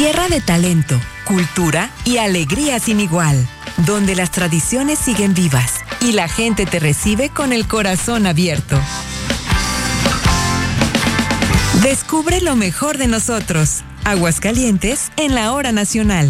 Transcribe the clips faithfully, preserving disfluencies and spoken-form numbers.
Tierra de talento, cultura y alegría sin igual, donde las tradiciones siguen vivas y la gente te recibe con el corazón abierto. Descubre lo mejor de nosotros. Aguascalientes en la Hora Nacional.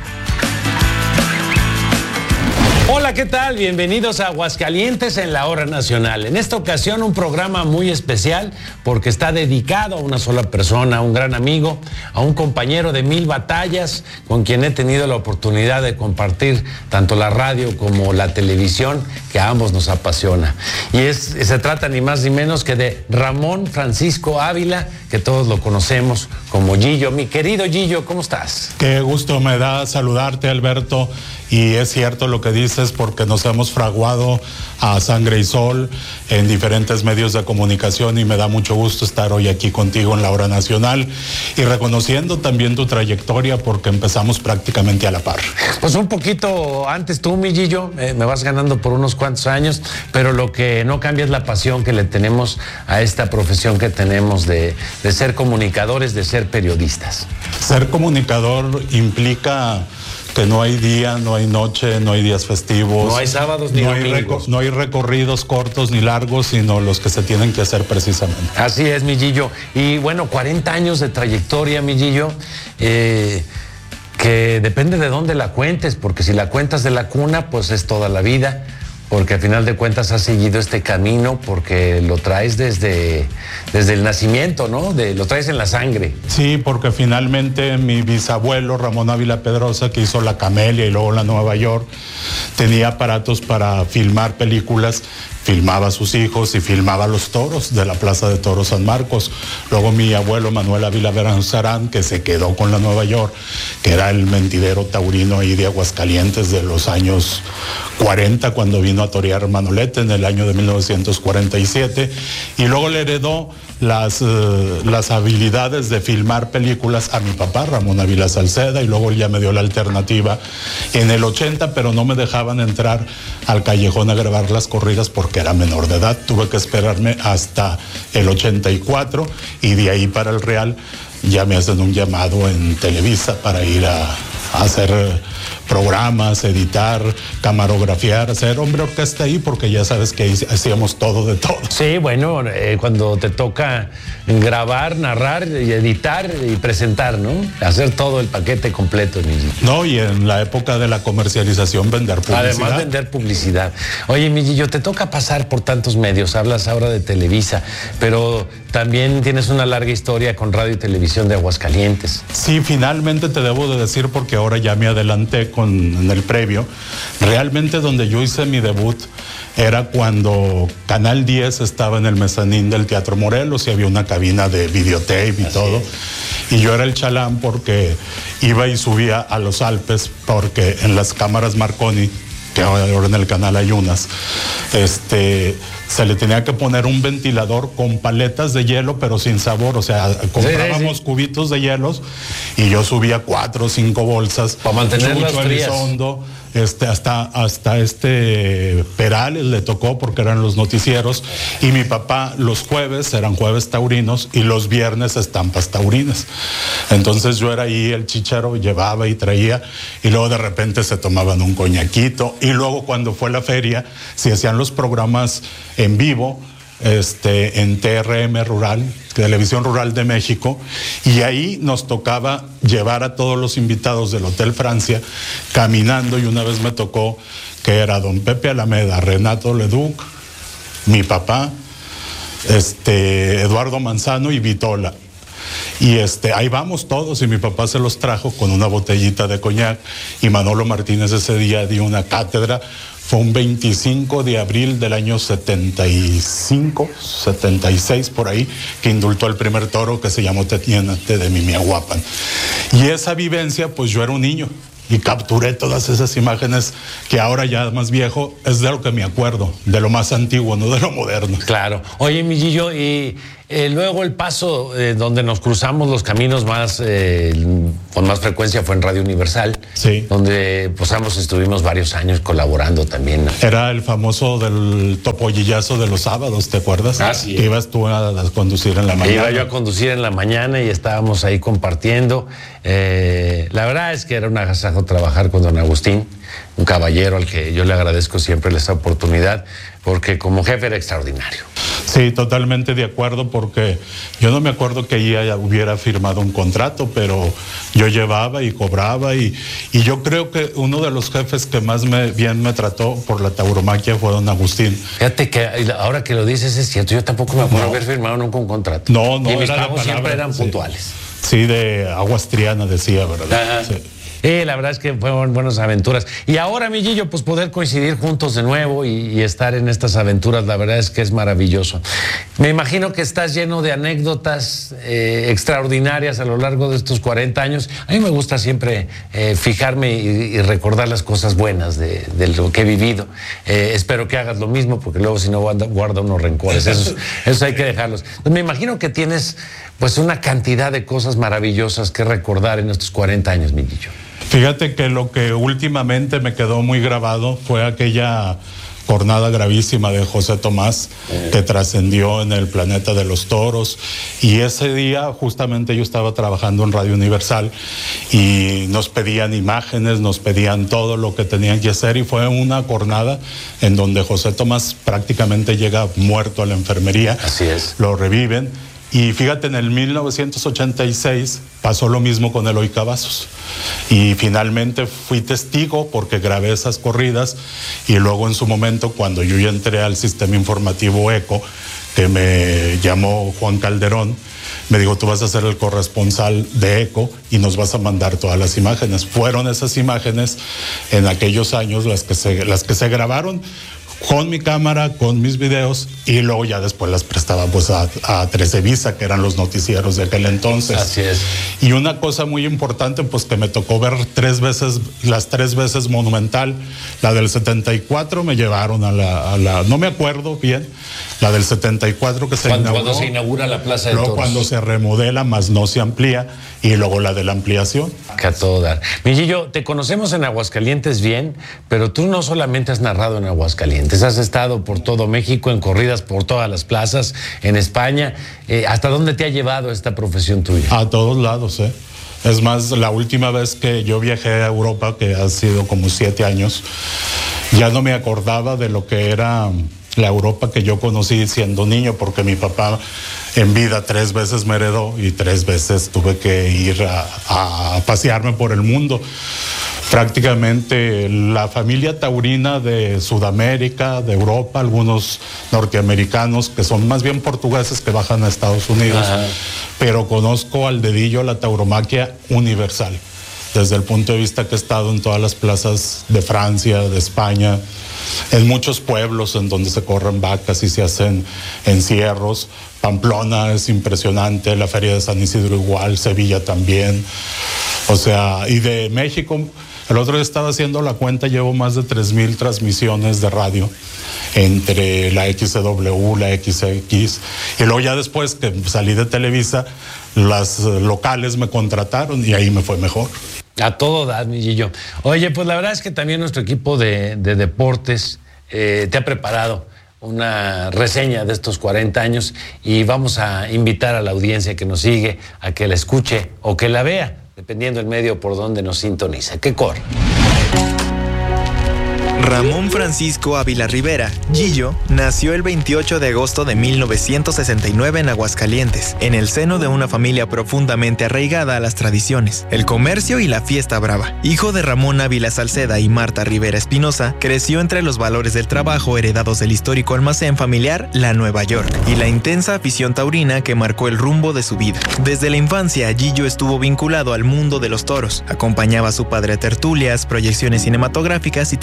Hola, ¿qué tal? Bienvenidos a Aguascalientes en la Hora Nacional. En esta ocasión un programa muy especial porque está dedicado a una sola persona, a un gran amigo, a un compañero de mil batallas con quien he tenido la oportunidad de compartir tanto la radio como la televisión, que a ambos nos apasiona. Y es, se trata ni más ni menos que de Ramón Francisco Ávila, que todos lo conocemos como Gillo. Mi querido Gillo, ¿cómo estás? Qué gusto me da saludarte, Alberto. Y es cierto lo que dices, porque nos hemos fraguado a sangre y sol en diferentes medios de comunicación y me da mucho gusto estar hoy aquí contigo en la Hora Nacional y reconociendo también tu trayectoria porque empezamos prácticamente a la par. Pues un poquito antes tú, mi Gillo, eh, me vas ganando por unos cuantos años, pero lo que no cambia es la pasión que le tenemos a esta profesión que tenemos de, de ser comunicadores, de ser periodistas. Ser comunicador implica que no hay día, no hay noche, no hay días festivos. No hay sábados ni no hay domingos. No hay recorridos cortos ni largos, sino los que se tienen que hacer precisamente. Así es, mi Gillo. Y bueno, cuarenta años de trayectoria, mi Gillo, eh, que depende de dónde la cuentes, porque si la cuentas de la cuna, pues es toda la vida. Porque al final de cuentas has seguido este camino porque lo traes desde, desde el nacimiento, ¿no? De, lo traes en la sangre. Sí, porque finalmente mi bisabuelo, Ramón Ávila Pedrosa, que hizo La Camelia y luego La Nueva York, tenía aparatos para filmar películas, filmaba a sus hijos y filmaba a los toros de la Plaza de Toros San Marcos. Luego mi abuelo Manuel Ávila Beranzarán, que se quedó con La Nueva York, que era el mentidero taurino ahí de Aguascalientes de los años cuarenta, cuando vino a torear Manolete en el año de mil novecientos cuarenta y siete, y luego le heredó las, uh, las habilidades de filmar películas a mi papá, Ramón Ávila Salceda, y luego él ya me dio la alternativa en el ochenta, pero no me dejaban entrar al callejón a grabar las corridas porque era menor de edad. Tuve que esperarme hasta el ochenta y cuatro y de ahí para el Real ya me hacen un llamado en Televisa para ir a, a hacer programas, editar, camarografiar, hacer hombre orquesta ahí, porque ya sabes que hacíamos todo de todo. Sí, bueno, eh, cuando te toca grabar, narrar, y editar y presentar, ¿no? Hacer todo el paquete completo, mi Gillo. No, y en la época de la comercialización, vender publicidad. Además, vender publicidad. Oye, mi Gillo, te toca pasar por tantos medios, hablas ahora de Televisa, pero también tienes una larga historia con radio y televisión de Aguascalientes. Sí, finalmente te debo de decir, porque ahora ya me adelanté con, en el previo, realmente donde yo hice mi debut era cuando Canal diez estaba en el mezanín del Teatro Morelos y había una cabina de videotape y Así todo. Es. Y yo era el chalán porque iba y subía a los Alpes, porque en las cámaras Marconi, que ahora en el canal hay unas, este, se le tenía que poner un ventilador con paletas de hielo, pero sin sabor. O sea, comprábamos sí, sí. cubitos de hielos y yo subía cuatro o cinco bolsas. Para mantenerlas frías. Elizondo, este, hasta, hasta este Perales le tocó porque eran los noticieros. Y mi papá los jueves eran jueves taurinos y los viernes estampas taurinas. Entonces yo era ahí el chicharo, llevaba y traía, y luego de repente se tomaban un coñaquito. Y luego cuando fue la feria, se hacían los programas en vivo, este, en T R M Rural, Televisión Rural de México, y ahí nos tocaba llevar a todos los invitados del Hotel Francia caminando, y una vez me tocó que era don Pepe Alameda, Renato Leduc, mi papá, este, Eduardo Manzano y Vitola. Y este, ahí vamos todos, y mi papá se los trajo con una botellita de coñac, y Manolo Martínez ese día dio una cátedra. Fue un veinticinco de abril del año setenta y cinco, setenta y seis por ahí, que indultó el primer toro, que se llamó Tetiénate de Mimiahuapan. Y esa vivencia, pues yo era un niño y capturé todas esas imágenes que ahora ya más viejo es de lo que me acuerdo, de lo más antiguo, no de lo moderno. Claro. Oye, mi Gillo, y eh, luego el paso eh, donde nos cruzamos los caminos más eh, con más frecuencia fue en Radio Universal, sí, donde pues ambos estuvimos varios años colaborando también. Era el famoso del topollazo de los sábados, ¿te acuerdas? Ah, sí. Que ibas tú a, a conducir en la mañana. Iba yo a conducir en la mañana y estábamos ahí compartiendo. Eh, la verdad es que era un agasajo trabajar con don Agustín, un caballero al que yo le agradezco siempre esta oportunidad, porque como jefe era extraordinario. Sí, totalmente de acuerdo, porque yo no me acuerdo que ella hubiera firmado un contrato, pero yo llevaba y cobraba, y, y yo creo que uno de los jefes que más me, bien me trató por la tauromaquia fue don Agustín. Fíjate que ahora que lo dices es cierto, yo tampoco me acuerdo no. haber firmado nunca un contrato. No, no, y mis era pagos siempre eran sí. puntuales. Sí, de Aguas Triana decía, ¿verdad? Sí. Eh, la verdad es que fueron buenas aventuras. Y ahora, mi Gillo, pues poder coincidir juntos de nuevo y, y estar en estas aventuras, la verdad es que es maravilloso. Me imagino que estás lleno de anécdotas eh, extraordinarias a lo largo de estos cuarenta años. A mí me gusta siempre eh, fijarme y, y recordar las cosas buenas de, de lo que he vivido. Eh, espero que hagas lo mismo, porque luego si no guarda, guarda unos rencores. Eso, eso hay que dejarlos. Pues me imagino que tienes pues una cantidad de cosas maravillosas que recordar en estos cuarenta años, mi Gillo. Fíjate que lo que últimamente me quedó muy grabado fue aquella jornada gravísima de José Tomás, que trascendió en el planeta de los toros, y ese día justamente yo estaba trabajando en Radio Universal y nos pedían imágenes, nos pedían todo lo que tenían que hacer, y fue una jornada en donde José Tomás prácticamente llega muerto a la enfermería. Así es. Lo reviven. Y fíjate, en el mil novecientos ochenta y seis pasó lo mismo con Eloy Cavazos. Y finalmente fui testigo porque grabé esas corridas, y luego en su momento, cuando yo ya entré al sistema informativo ECO, que me llamó Juan Calderón, me dijo: tú vas a ser el corresponsal de ECO y nos vas a mandar todas las imágenes. Fueron esas imágenes en aquellos años las que se, las que se grabaron con mi cámara, con mis videos, y luego ya después las prestaba pues a, a Televisa, que eran los noticieros de aquel entonces. Así es. Y una cosa muy importante, pues que me tocó ver tres veces, las tres veces Monumental. La del setenta y cuatro me llevaron a la, a la no me acuerdo bien, la del setenta y cuatro que se cuando, inauguró. Cuando se inaugura la Plaza de Luego Toros. cuando se remodela, más no se amplía, y luego la de la ampliación. Que a todo dar. Mi Gillo, te conocemos en Aguascalientes bien, pero tú no solamente has narrado en Aguascalientes, has estado por todo México, en corridas por todas las plazas, en España. Eh, ¿Hasta dónde te ha llevado esta profesión tuya? A todos lados, ¿eh? Es más, la última vez que yo viajé a Europa, que ha sido como siete años, ya no me acordaba de lo que era la Europa que yo conocí siendo niño, porque mi papá en vida tres veces me heredó y tres veces tuve que ir a, a pasearme por el mundo. Prácticamente la familia taurina de Sudamérica, de Europa, algunos norteamericanos que son más bien portugueses que bajan a Estados Unidos. Ajá. Pero conozco al dedillo la tauromaquia universal, desde el punto de vista que he estado en todas las plazas de Francia, de España, en muchos pueblos en donde se corren vacas y se hacen encierros. Pamplona es impresionante, la Feria de San Isidro igual, Sevilla también. O sea, y de México, el otro día estaba haciendo la cuenta, llevo más de tres mil transmisiones de radio entre la X C W, la X X, y luego ya después que salí de Televisa, las locales me contrataron y ahí me fue mejor. A todo dar, mi Gillo. Oye, pues la verdad es que también nuestro equipo de, de deportes eh, te ha preparado una reseña de estos cuarenta años, y vamos a invitar a la audiencia que nos sigue a que la escuche o que la vea, dependiendo del medio por donde nos sintoniza. Que corra. Ramón Francisco Ávila Rivera, Gillo, nació el veintiocho de agosto de mil novecientos sesenta y nueve en Aguascalientes, en el seno de una familia profundamente arraigada a las tradiciones, el comercio y la fiesta brava. Hijo de Ramón Ávila Salceda y Marta Rivera Espinosa, creció entre los valores del trabajo heredados del histórico almacén familiar La Nueva York y la intensa afición taurina que marcó el rumbo de su vida. Desde la infancia, Gillo estuvo vinculado al mundo de los toros. Acompañaba a su padre a tertulias, proyecciones cinematográficas y transmisiones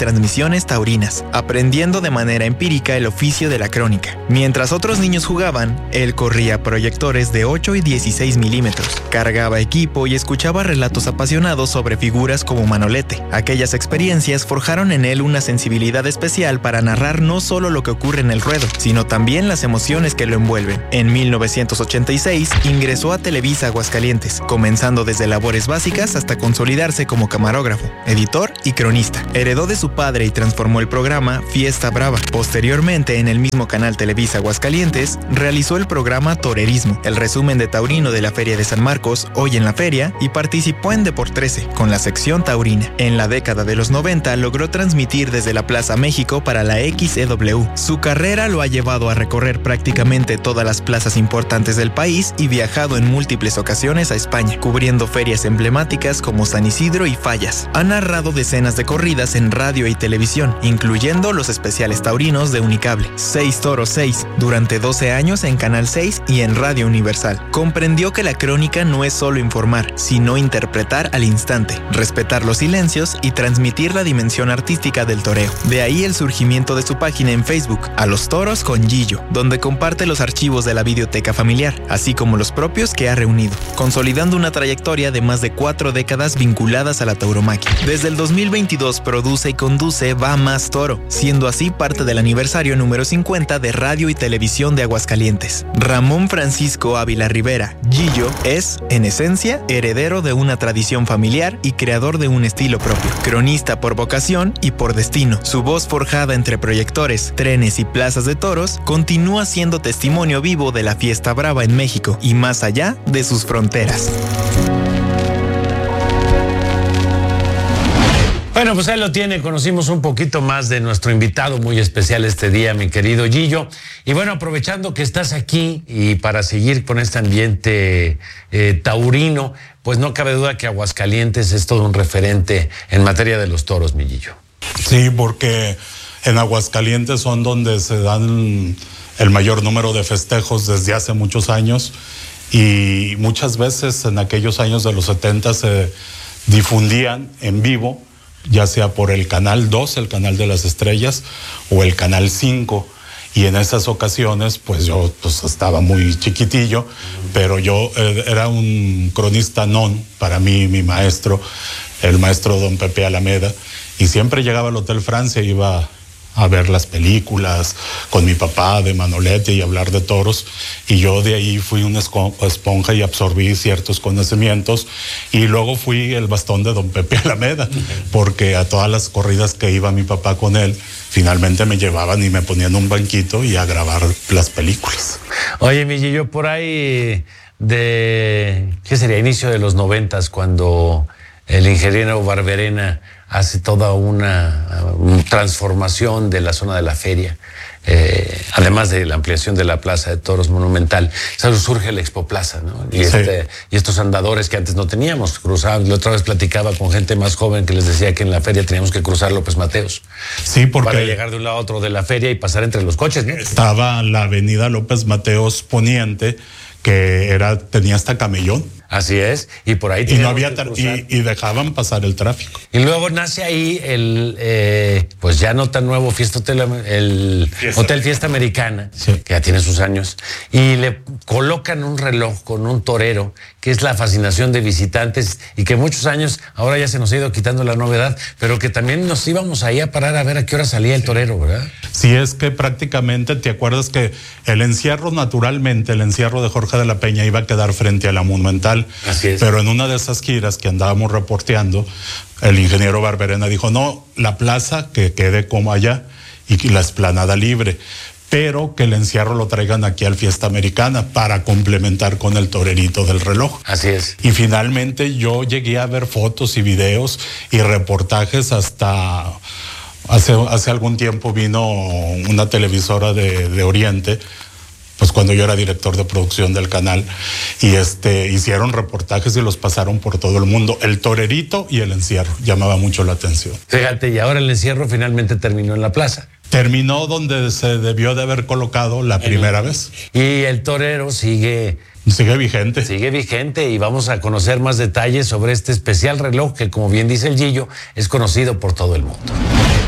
tradiciones taurinas, aprendiendo de manera empírica el oficio de la crónica. Mientras otros niños jugaban, él corría proyectores de ocho y dieciséis milímetros, cargaba equipo y escuchaba relatos apasionados sobre figuras como Manolete. Aquellas experiencias forjaron en él una sensibilidad especial para narrar no solo lo que ocurre en el ruedo, sino también las emociones que lo envuelven. En mil novecientos ochenta y seis ingresó a Televisa Aguascalientes, comenzando desde labores básicas hasta consolidarse como camarógrafo, editor y cronista. Heredó de su padre y transformó el programa Fiesta Brava. Posteriormente, en el mismo canal Televisa Aguascalientes, realizó el programa Torerismo, el resumen de taurino de la Feria de San Marcos, Hoy en la Feria, y participó en Deport trece, con la sección taurina. En la década de los noventa logró transmitir desde la Plaza México para la X E W. Su carrera lo ha llevado a recorrer prácticamente todas las plazas importantes del país y viajado en múltiples ocasiones a España, cubriendo ferias emblemáticas como San Isidro y Fallas. Ha narrado decenas de corridas en radio y televisión, incluyendo los especiales taurinos de Unicable, Seis Toros seis, durante doce años en Canal seis y en Radio Universal. Comprendió que la crónica no es solo informar, sino interpretar al instante, respetar los silencios y transmitir la dimensión artística del toreo. De ahí el surgimiento de su página en Facebook, A los Toros con Gillo, donde comparte los archivos de la videoteca familiar, así como los propios que ha reunido, consolidando una trayectoria de más de cuatro décadas vinculadas a la tauromaquia. Desde el dos mil veintidós produce y conduce Va Más Toro, siendo así parte del aniversario número cincuenta de Radio y Televisión de Aguascalientes. Ramón Francisco Ávila Rivera, Gillo, es, en esencia, heredero de una tradición familiar y creador de un estilo propio. Cronista por vocación y por destino, su voz forjada entre proyectores, trenes y plazas de toros continúa siendo testimonio vivo de la fiesta brava en México y más allá de sus fronteras. Bueno, pues ahí lo tiene, conocimos un poquito más de nuestro invitado muy especial este día, mi querido Gillo. Y bueno, aprovechando que estás aquí y para seguir con este ambiente eh, taurino, pues no cabe duda que Aguascalientes es todo un referente en materia de los toros, mi Gillo. Sí, porque en Aguascalientes son donde se dan el mayor número de festejos desde hace muchos años y muchas veces en aquellos años de los setenta se difundían en vivo, ya sea por el Canal dos, el Canal de las Estrellas, o el Canal cinco. Y en esas ocasiones, pues yo pues, estaba muy chiquitillo, pero yo eh, era un cronista non, para mí, mi maestro, el maestro don Pepe Alameda, y siempre llegaba al Hotel Francia, iba a ver las películas con mi papá de Manolete y hablar de toros, y yo de ahí fui una esponja y absorbí ciertos conocimientos, y luego fui el bastón de don Pepe Alameda, porque a todas las corridas que iba mi papá con él, finalmente me llevaban y me ponían un banquito y a grabar las películas. Oye, mi Gillo, por ahí de, ¿qué sería? Inicio de los noventas, cuando el ingeniero Barberena hace toda una, una transformación de la zona de la feria, eh, además de la ampliación de la Plaza de Toros Monumental. ¿Sabes? Surge la Expo Plaza, ¿no? Y, sí. este, y estos andadores que antes no teníamos, cruzaban. La otra vez platicaba con gente más joven que les decía que en la feria teníamos que cruzar López Mateos. Sí, porque para llegar de un lado a otro de la feria y pasar entre los coches, ¿no? Estaba la avenida López Mateos Poniente, que era, tenía hasta camellón. Así es, y por ahí y no había y, y dejaban pasar el tráfico. Y luego nace ahí el, eh, pues ya no tan nuevo Fiesta Hotel, el Fiesta. Hotel Fiesta Americana, sí, que ya tiene sus años, y le colocan un reloj con un torero, que es la fascinación de visitantes, y que muchos años, ahora ya se nos ha ido quitando la novedad, pero que también nos íbamos ahí a parar a ver a qué hora salía el torero, ¿verdad? Sí, es que prácticamente, ¿te acuerdas que el encierro naturalmente, el encierro de Jorge de la Peña iba a quedar frente a la Monumental? Así es. Pero en una de esas giras que andábamos reporteando, el ingeniero Barberena dijo, no, la plaza que quede como allá y la explanada libre, pero que el encierro lo traigan aquí al Fiesta Americana para complementar con el torerito del reloj. Así es. Y finalmente yo llegué a ver fotos y videos y reportajes hasta... Hace, hace algún tiempo vino una televisora de, de Oriente, pues cuando yo era director de producción del canal, y este hicieron reportajes y los pasaron por todo el mundo. El torerito y el encierro llamaba mucho la atención. Fíjate, y ahora el encierro finalmente terminó en la plaza. Terminó donde se debió de haber colocado la primera vez. Y el torero sigue... Sigue vigente. Sigue vigente, y vamos a conocer más detalles sobre este especial reloj que, como bien dice el Gillo, es conocido por todo el mundo.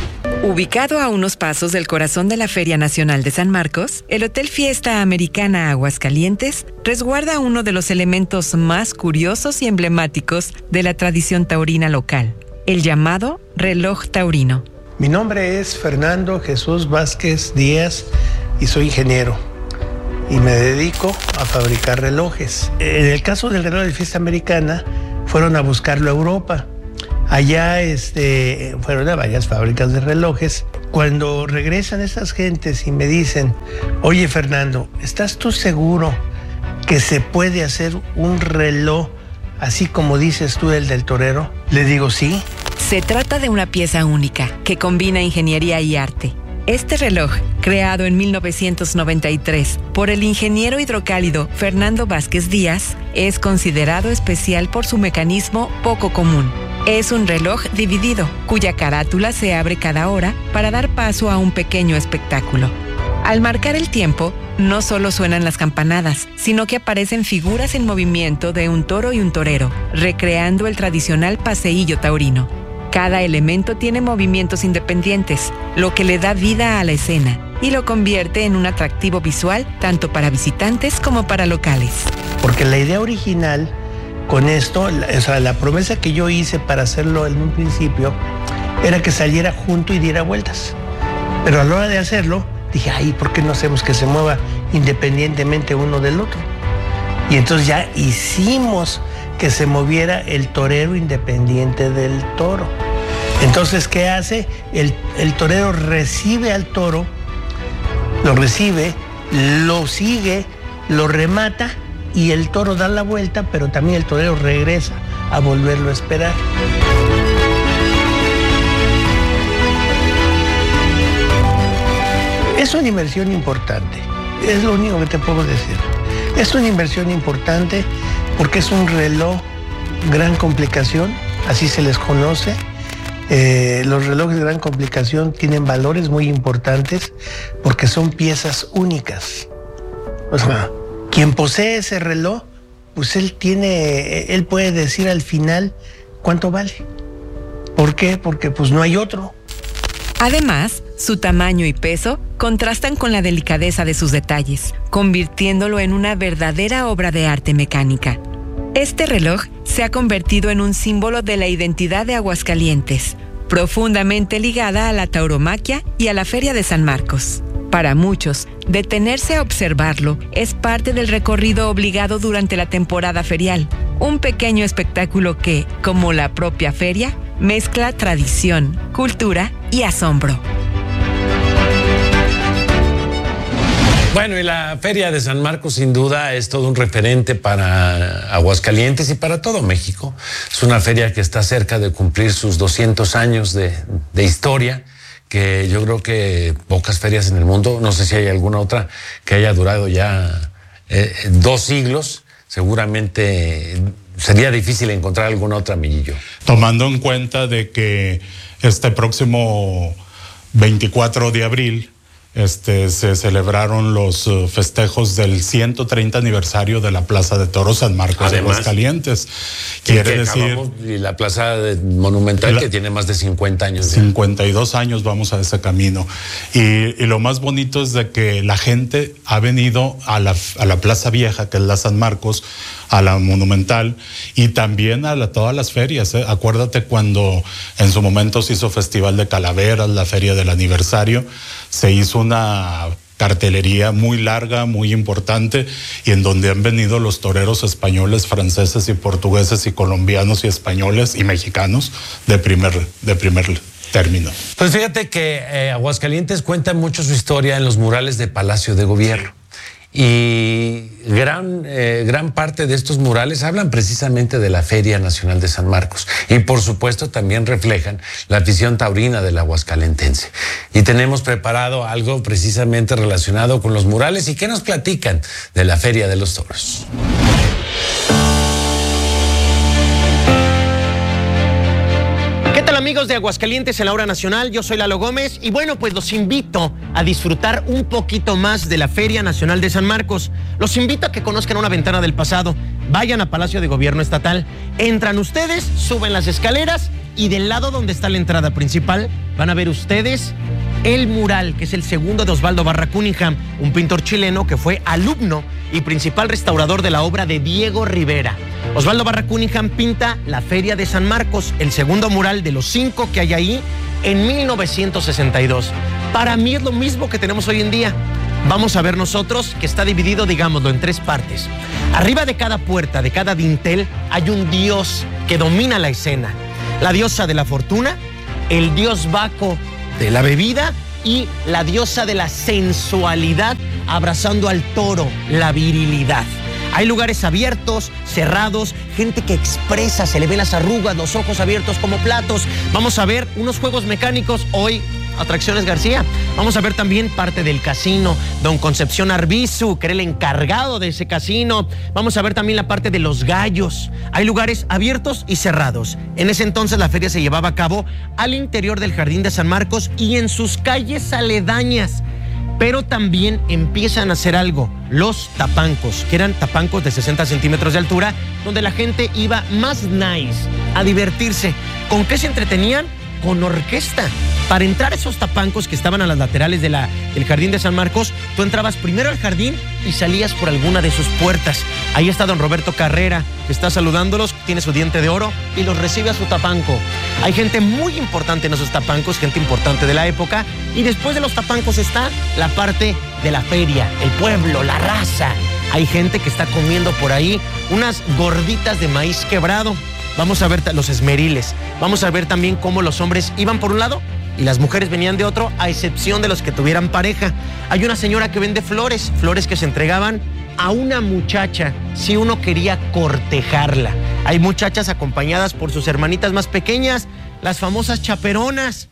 Ubicado a unos pasos del corazón de la Feria Nacional de San Marcos, el Hotel Fiesta Americana Aguascalientes resguarda uno de los elementos más curiosos y emblemáticos de la tradición taurina local, el llamado reloj taurino. Mi nombre es Fernando Jesús Vázquez Díaz y soy ingeniero y me dedico a fabricar relojes. En el caso del reloj de Fiesta Americana, fueron a buscarlo a Europa. Allá este, fueron a varias fábricas de relojes. Cuando regresan esas gentes y me dicen, oye Fernando, ¿estás tú seguro que se puede hacer un reloj así como dices tú el del torero? Le digo, sí. Se trata de una pieza única que combina ingeniería y arte. Este reloj, creado en mil novecientos noventa y tres por el ingeniero hidrocálido Fernando Vázquez Díaz, es considerado especial por su mecanismo poco común. Es un reloj dividido, cuya carátula se abre cada hora para dar paso a un pequeño espectáculo. Al marcar el tiempo, no solo suenan las campanadas, sino que aparecen figuras en movimiento de un toro y un torero, recreando el tradicional paseillo taurino. Cada elemento tiene movimientos independientes, lo que le da vida a la escena y lo convierte en un atractivo visual tanto para visitantes como para locales. Porque la idea original con esto, o sea, la promesa que yo hice para hacerlo en un principio era que saliera junto y diera vueltas. Pero a la hora de hacerlo, dije, ay, ¿por qué no hacemos que se mueva independientemente uno del otro? Y entonces ya hicimos que se moviera el torero independiente del toro. Entonces, ¿qué hace? El, el torero recibe al toro, lo recibe, lo sigue, lo remata, y el toro da la vuelta, pero también el torero regresa a volverlo a esperar. Es una inversión importante, es lo único que te puedo decir. Es una inversión importante porque es un reloj gran complicación, así se les conoce. Eh, los relojes de gran complicación tienen valores muy importantes porque son piezas únicas. O sea, quien posee ese reloj, pues él tiene, él puede decir al final cuánto vale. ¿Por qué? Porque pues no hay otro. Además, su tamaño y peso contrastan con la delicadeza de sus detalles, convirtiéndolo en una verdadera obra de arte mecánica. Este reloj se ha convertido en un símbolo de la identidad de Aguascalientes, profundamente ligada a la tauromaquia y a la Feria de San Marcos. Para muchos, detenerse a observarlo es parte del recorrido obligado durante la temporada ferial, un pequeño espectáculo que, como la propia feria, mezcla tradición, cultura y asombro. Bueno, y la Feria de San Marcos sin duda es todo un referente para Aguascalientes y para todo México. Es una feria que está cerca de cumplir sus doscientos años de, de historia, que yo creo que pocas ferias en el mundo, no sé si hay alguna otra que haya durado ya eh, dos siglos, seguramente sería difícil encontrar alguna otra, Millillo. Tomando en cuenta de que este próximo veinticuatro de abril Este, se celebraron los uh, festejos del ciento treinta aniversario de la Plaza de Toros San Marcos de Aguascalientes. Quiere que decir... Y la Plaza de Monumental, la, que tiene más de cincuenta años. Ya. cincuenta y dos años vamos a ese camino. Y, y lo más bonito es de que la gente ha venido a la, a la Plaza Vieja, que es la San Marcos, a la Monumental y también a la, todas las ferias. ¿eh? Acuérdate cuando en su momento se hizo Festival de Calaveras, la Feria del Aniversario, se hizo una cartelería muy larga, muy importante, y en donde han venido los toreros españoles, franceses y portugueses y colombianos y españoles y mexicanos de primer, de primer término. Pues fíjate que eh, Aguascalientes cuenta mucho su historia en los murales de Palacio de Gobierno. Y gran, eh, gran parte de estos murales hablan precisamente de la Feria Nacional de San Marcos y por supuesto también reflejan la afición taurina del aguascalentense. Y tenemos preparado algo precisamente relacionado con los murales. ¿Y qué nos platican de la Feria de los Toros? ¿Qué tal, amigos? Amigos de Aguascalientes en la Hora Nacional, yo soy Lalo Gómez y bueno, pues los invito a disfrutar un poquito más de la Feria Nacional de San Marcos. Los invito a que conozcan una ventana del pasado. Vayan a Palacio de Gobierno Estatal, entran ustedes, suben las escaleras y del lado donde está la entrada principal van a ver ustedes el mural, que es el segundo de Osvaldo Barra Cunningham, un pintor chileno que fue alumno y principal restaurador de la obra de Diego Rivera. Osvaldo Barra Cunningham pinta la Feria de San Marcos, el segundo mural de los cinco que hay ahí, en mil novecientos sesenta y dos. Para mí es lo mismo que tenemos hoy en día. Vamos a ver nosotros que está dividido, digámoslo, en tres partes. Arriba de cada puerta, de cada dintel, hay un dios que domina la escena. La diosa de la fortuna, el dios Baco de la bebida y la diosa de la sensualidad, abrazando al toro, la virilidad. Hay lugares abiertos, cerrados, gente que expresa, se le ven las arrugas, los ojos abiertos como platos. Vamos a ver unos juegos mecánicos hoy, Atracciones García. Vamos a ver también parte del casino, don Concepción Arbizu, que era el encargado de ese casino. Vamos a ver también la parte de los gallos. Hay lugares abiertos y cerrados. En ese entonces la feria se llevaba a cabo al interior del Jardín de San Marcos y en sus calles aledañas. Pero también empiezan a hacer algo, los tapancos, que eran tapancos de sesenta centímetros de altura, donde la gente iba más nice a divertirse. ¿Con qué se entretenían? Con orquesta. Para entrar a esos tapancos que estaban a las laterales de la, del Jardín de San Marcos, tú entrabas primero al jardín y salías por alguna de sus puertas. Ahí está don Roberto Carrera, que está saludándolos, tiene su diente de oro y los recibe a su tapanco. Hay gente muy importante en esos tapancos, gente importante de la época, y después de los tapancos está la parte de la feria, el pueblo, la raza. Hay gente que está comiendo por ahí unas gorditas de maíz quebrado. Vamos a ver los esmeriles. Vamos a ver también cómo los hombres iban por un lado y las mujeres venían de otro, a excepción de los que tuvieran pareja. Hay una señora que vende flores, flores que se entregaban a una muchacha si uno quería cortejarla. Hay muchachas acompañadas por sus hermanitas más pequeñas, las famosas chaperonas.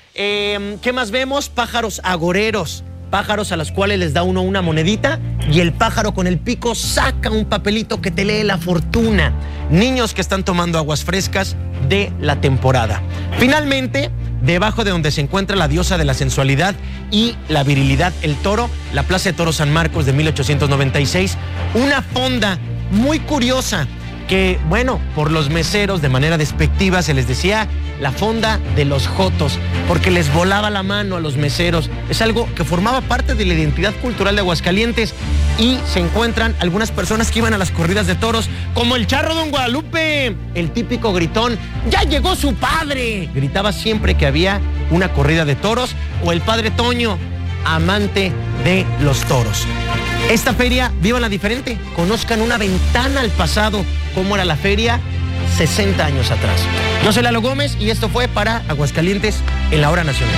Eh, ¿Qué más vemos? Pájaros agoreros. Pájaros a los cuales les da uno una monedita y el pájaro con el pico saca un papelito que te lee la fortuna. Niños que están tomando aguas frescas de la temporada. Finalmente, debajo de donde se encuentra la diosa de la sensualidad y la virilidad, el toro, la Plaza de Toros San Marcos de mil ochocientos noventa y seis, una fonda muy curiosa que, bueno, por los meseros de manera despectiva se les decía la fonda de los jotos, porque les volaba la mano a los meseros. Es algo que formaba parte de la identidad cultural de Aguascalientes y se encuentran algunas personas que iban a las corridas de toros, como el Charro Don Guadalupe, el típico gritón, ¡ya llegó su padre! Gritaba siempre que había una corrida de toros, o el Padre Toño, amante de los toros. Esta feria, vívanla diferente, conozcan una ventana al pasado, cómo era la feria sesenta años atrás. Yo soy Lalo Gómez y esto fue para Aguascalientes en la Hora Nacional.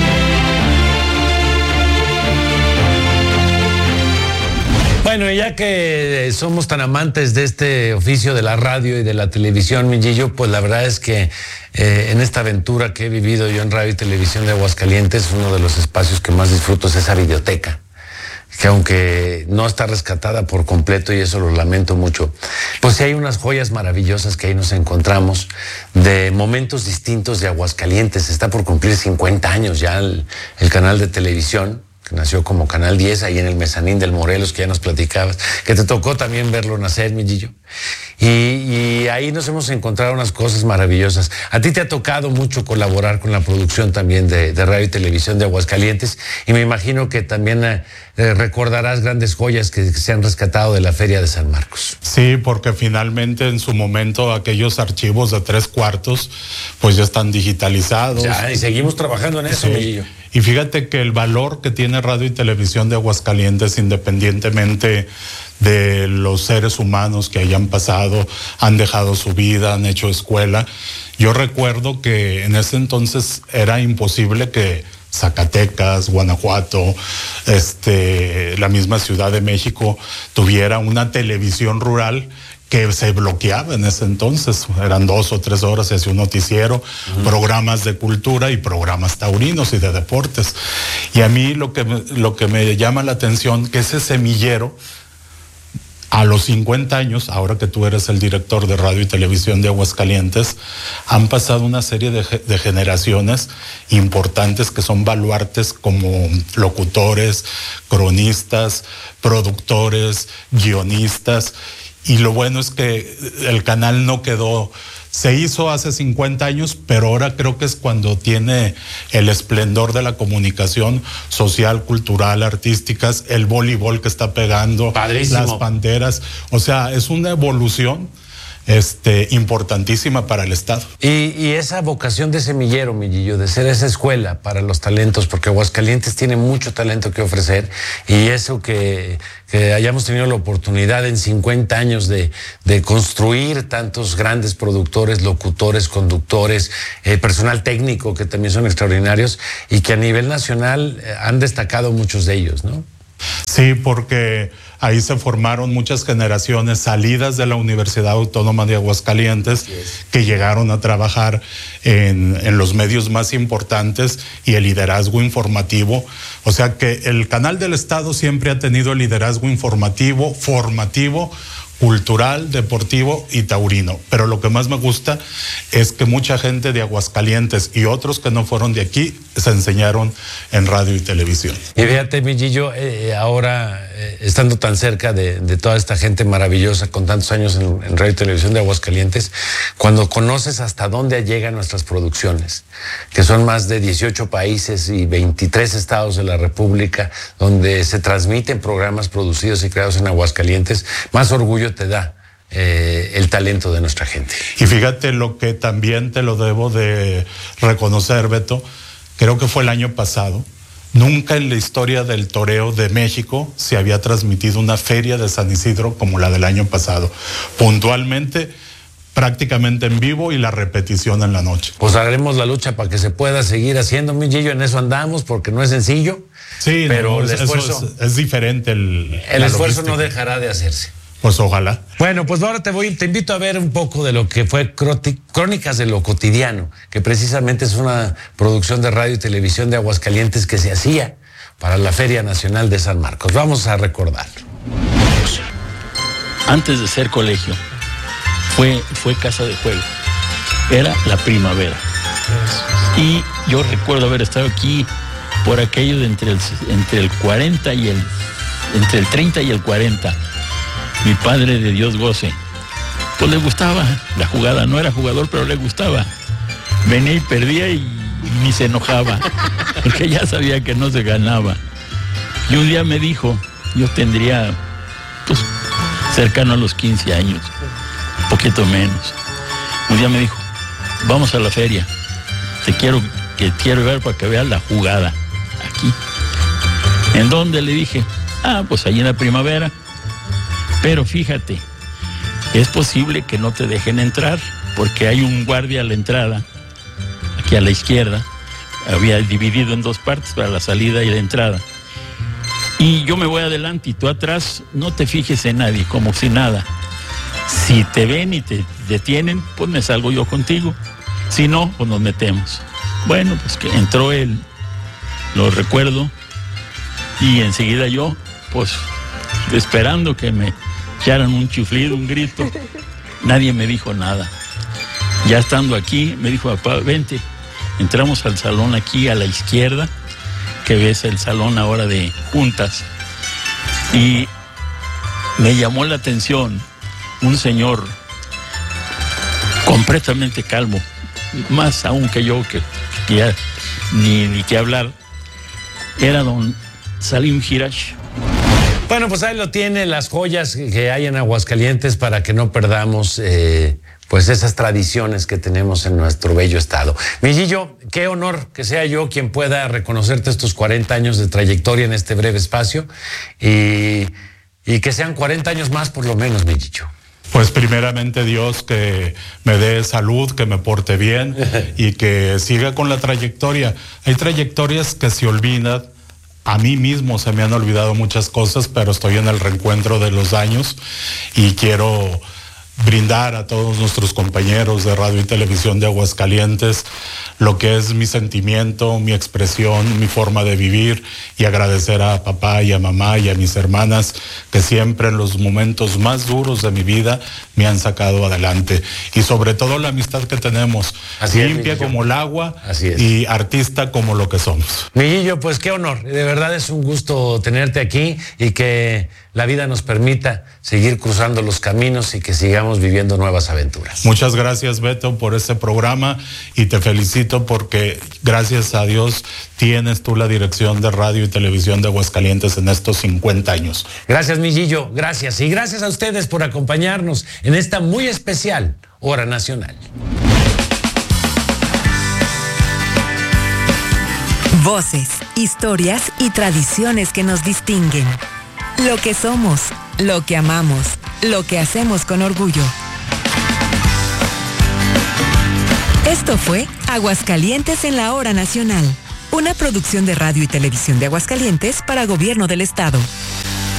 Bueno, ya que somos tan amantes de este oficio de la radio y de la televisión, mi Gillo, pues la verdad es que eh, en esta aventura que he vivido yo en radio y televisión de Aguascalientes, uno de los espacios que más disfruto es esa videoteca, que aunque no está rescatada por completo, y eso lo lamento mucho, pues sí hay unas joyas maravillosas que ahí nos encontramos de momentos distintos de Aguascalientes. Está por cumplir cincuenta años ya el, el canal de televisión, que nació como Canal diez, ahí en el mezanín del Morelos, que ya nos platicabas, que te tocó también verlo nacer, mi Gillo. Y, y ahí nos hemos encontrado unas cosas maravillosas. A ti te ha tocado mucho colaborar con la producción también de, de radio y televisión de Aguascalientes, y me imagino que también eh, recordarás grandes joyas que, que se han rescatado de la Feria de San Marcos. Sí, porque finalmente en su momento aquellos archivos de tres cuartos pues ya están digitalizados. Ya, y seguimos trabajando en eso, sí. mi Gillo. Y fíjate que el valor que tiene radio y televisión de Aguascalientes, independientemente de los seres humanos que hayan pasado, han dejado su vida, han hecho escuela. Yo recuerdo que en ese entonces era imposible que Zacatecas, Guanajuato, este, la misma Ciudad de México tuviera una televisión rural que se bloqueaba en ese entonces. Eran dos o tres horas, se hacía un noticiero, uh-huh. programas de cultura y programas taurinos y de deportes. Y a mí lo que me, lo que me llama la atención, que ese semillero a los cincuenta años, ahora que tú eres el director de Radio y Televisión de Aguascalientes, han pasado una serie de, de generaciones importantes que son baluartes como locutores, cronistas, productores, guionistas, y lo bueno es que el canal no quedó... Se hizo hace cincuenta años, pero ahora creo que es cuando tiene el esplendor de la comunicación social, cultural, artísticas, el voleibol que está pegando, Padrísimo. Las Panteras. O sea, es una evolución este, importantísima para el Estado. Y, y esa vocación de semillero, mi Gillo, de ser esa escuela para los talentos, porque Aguascalientes tiene mucho talento que ofrecer, y eso que, que hayamos tenido la oportunidad en cincuenta años de, de construir tantos grandes productores, locutores, conductores, eh, personal técnico que también son extraordinarios, y que a nivel nacional eh, han destacado muchos de ellos, ¿no? Sí, porque ahí se formaron muchas generaciones salidas de la Universidad Autónoma de Aguascalientes que llegaron a trabajar en, en los medios más importantes y el liderazgo informativo. O sea que el canal del Estado siempre ha tenido el liderazgo informativo, formativo, cultural, deportivo y taurino. Pero lo que más me gusta es que mucha gente de Aguascalientes y otros que no fueron de aquí se enseñaron en radio y televisión. Y fíjate, mi Gillo, eh, ahora eh, estando tan cerca de, de toda esta gente maravillosa con tantos años en, en radio y televisión de Aguascalientes, cuando conoces hasta dónde llegan nuestras producciones, que son más de dieciocho países y veintitrés estados de la República, donde se transmiten programas producidos y creados en Aguascalientes, más orgullo te da eh, el talento de nuestra gente. Y fíjate lo que también te lo debo de reconocer, Beto, creo que fue el año pasado, nunca en la historia del toreo de México se había transmitido una feria de San Isidro como la del año pasado, puntualmente, prácticamente en vivo y la repetición en la noche. Pues haremos la lucha para que se pueda seguir haciendo, mi Gillo, en eso andamos, porque no es sencillo. Sí, pero no, el eso esfuerzo, es, es diferente. El, el esfuerzo logística. No dejará de hacerse. Pues ojalá. Bueno, pues ahora te voy, te invito a ver un poco de lo que fue Crónicas de lo Cotidiano, que precisamente es una producción de radio y televisión de Aguascalientes que se hacía para la Feria Nacional de San Marcos. Vamos a recordarlo. Antes de ser colegio, fue, fue casa de juego. Era la primavera. Y yo recuerdo haber estado aquí por aquello de entre el, entre el cuarenta y el, entre el treinta y el cuarenta. Mi padre, de Dios goce, pues le gustaba la jugada, no era jugador, pero le gustaba. Venía y perdía y ni se enojaba, porque ya sabía que no se ganaba. Y un día me dijo, yo tendría, pues, cercano a los quince años, un poquito menos. Un día me dijo, vamos a la feria, te quiero, que quiero ver para que veas la jugada, aquí. ¿En dónde? Le dije, ah, pues allí en la primavera. Pero fíjate, es posible que no te dejen entrar porque hay un guardia a la entrada, aquí a la izquierda, había dividido en dos partes para la salida y la entrada. Y yo me voy adelante y tú atrás, no te fijes en nadie, como si nada. Si te ven y te detienen, pues me salgo yo contigo. Si no, pues nos metemos. Bueno, pues que entró él, lo recuerdo, y enseguida yo, pues esperando que me echaran un chiflido, un grito. Nadie me dijo nada. Ya estando aquí, me dijo, papá, vente. Entramos al salón aquí a la izquierda, que ves el salón ahora de juntas. Y me llamó la atención un señor completamente calmo, más aún que yo, que, que ya ni, ni que hablar. Era don Salim Hirash. Bueno, pues ahí lo tiene, las joyas que hay en Aguascalientes para que no perdamos eh, pues esas tradiciones que tenemos en nuestro bello estado. Mi Gillo, qué honor que sea yo quien pueda reconocerte estos cuarenta años de trayectoria en este breve espacio y, y que sean cuarenta años más por lo menos, mi Gillo. Pues primeramente Dios que me dé salud, que me porte bien y que siga con la trayectoria. Hay trayectorias que se olvidan. A mí mismo se me han olvidado muchas cosas, pero estoy en el reencuentro de los años y quiero brindar a todos nuestros compañeros de radio y televisión de Aguascalientes lo que es mi sentimiento, mi expresión, mi forma de vivir, y agradecer a papá y a mamá y a mis hermanas que siempre en los momentos más duros de mi vida me han sacado adelante, y sobre todo la amistad que tenemos, Así limpia es, como el agua. Así es. Y artista como lo que somos. Millillo, pues qué honor, de verdad es un gusto tenerte aquí y que la vida nos permita seguir cruzando los caminos y que sigamos viviendo nuevas aventuras. Muchas gracias, Beto, por este programa, y te felicito porque gracias a Dios tienes tú la dirección de radio y televisión de Aguascalientes en estos cincuenta años. Gracias, Millillo, gracias, y gracias a ustedes por acompañarnos en esta muy especial Hora Nacional. Voces, historias y tradiciones que nos distinguen. Lo que somos, lo que amamos, lo que hacemos con orgullo. Esto fue Aguascalientes en la Hora Nacional, una producción de Radio y Televisión de Aguascalientes para Gobierno del Estado.